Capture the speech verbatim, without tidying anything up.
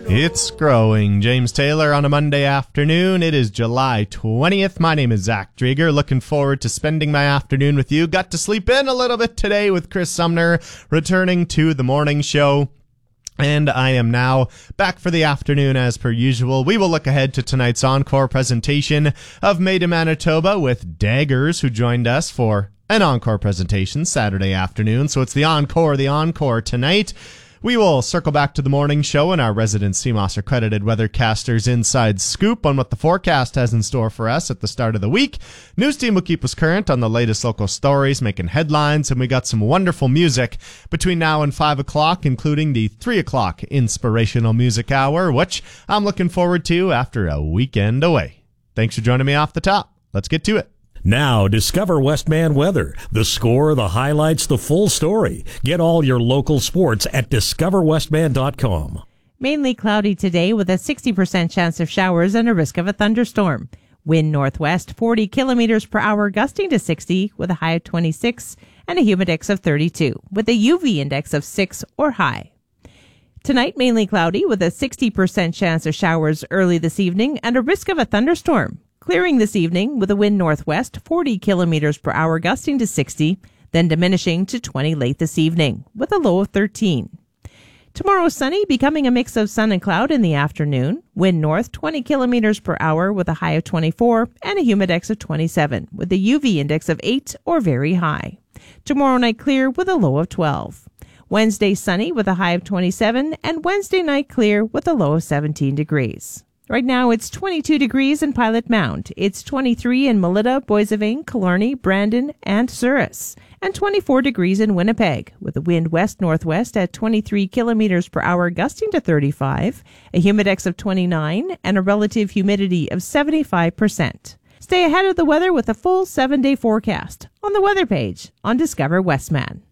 It's growing. James Taylor on a Monday afternoon. It is July twentieth. My name is Zach Drieger. Looking forward to spending my afternoon with you. Got to sleep in a little bit today with Chris Sumner returning to the morning show. And I am now back for the afternoon as per usual. We will look ahead to tonight's encore presentation of Made in Manitoba with Daggers, who joined us for an encore presentation Saturday afternoon. So it's the encore, the encore tonight. We will circle back to the morning show and our resident C M O S accredited weathercaster's inside scoop on what the forecast has in store for us at the start of the week. News team will keep us current on the latest local stories, making headlines, and we got some wonderful music between now and five o'clock, including the three o'clock inspirational music hour, which I'm looking forward to after a weekend away. Thanks for joining me off the top. Let's get to it. Now, discover Westman Weather. The score, the highlights, the full story. Get all your local sports at discover westman dot com. Mainly cloudy today with a sixty percent chance of showers and a risk of a thunderstorm. Wind northwest forty kilometers per hour, gusting to sixty with a high of twenty-six and a humidex of thirty-two with a U V index of six or high. Tonight, mainly cloudy with a sixty percent chance of showers early this evening and a risk of a thunderstorm. Clearing this evening with a wind northwest forty kilometers per hour, gusting to sixty, then diminishing to twenty late this evening with a low of thirteen. Tomorrow sunny, becoming a mix of sun and cloud in the afternoon. Wind north twenty kilometers per hour with a high of twenty-four and a humidex of twenty-seven with a U V index of eight or very high. Tomorrow night clear with a low of twelve. Wednesday sunny with a high of twenty-seven and Wednesday night clear with a low of seventeen degrees. Right now, it's twenty-two degrees in Pilot Mound. It's twenty-three in Melita, Boissevain, Killarney, Brandon, and Souris. And twenty-four degrees in Winnipeg, with a wind west-northwest at twenty-three kilometers per hour, gusting to thirty-five, a humidex of twenty-nine, and a relative humidity of seventy-five percent. Stay ahead of the weather with a full seven-day forecast on the weather page on Discover Westman.